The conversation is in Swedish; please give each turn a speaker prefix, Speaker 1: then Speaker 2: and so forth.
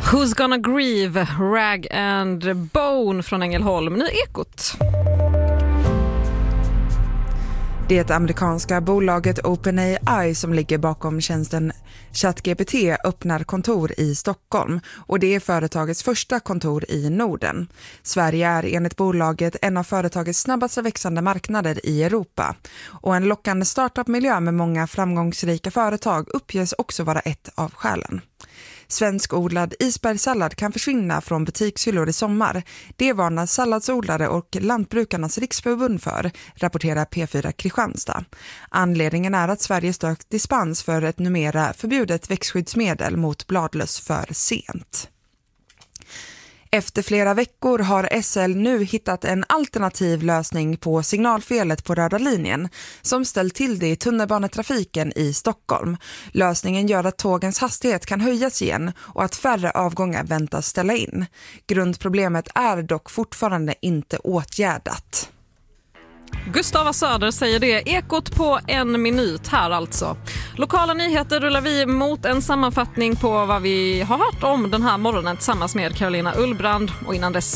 Speaker 1: Who's gonna grieve? Rag and Bone från Ängelholm. Nu Ekot.
Speaker 2: Det amerikanska bolaget OpenAI som ligger bakom tjänsten ChatGPT öppnar kontor i Stockholm och det är företagets första kontor i Norden. Sverige är enligt bolaget en av företagets snabbast växande marknader i Europa och en lockande startup-miljö med många framgångsrika företag uppges också vara ett av skälen. Svenskodlad isbergssallad kan försvinna från butikshyllor i sommar. Det varnar salladsodlare och lantbrukarnas riksförbund för, rapporterar P4 Kristianstad. Anledningen är att Sverige sökt dispens för ett numera förbjudet växtskyddsmedel mot bladlöss för sent. Efter flera veckor har SL nu hittat en alternativ lösning på signalfelet på röda linjen som ställt till det i tunnelbanetrafiken i Stockholm. Lösningen gör att tågens hastighet kan höjas igen och att färre avgångar väntas ställa in. Grundproblemet är dock fortfarande inte åtgärdat.
Speaker 1: Gustava Söder säger det. Ekot på 1 minut här alltså. Lokala nyheter rullar vi mot en sammanfattning på vad vi har hört om den här morgonen tillsammans med Carolina Ullbrand och innan dess